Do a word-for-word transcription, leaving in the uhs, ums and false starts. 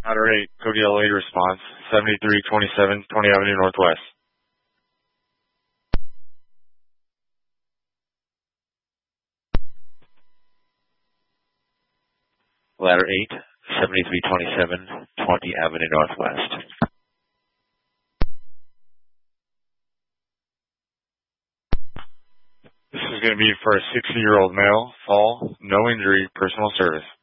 Ladder eight, Cody L A response, seventy-three twenty-seven, twentieth Avenue Northwest. Ladder eight, seventy-three twenty-seven, twentieth Avenue Northwest. This is going to be for a sixty-year-old male, fall, no injury, personal service.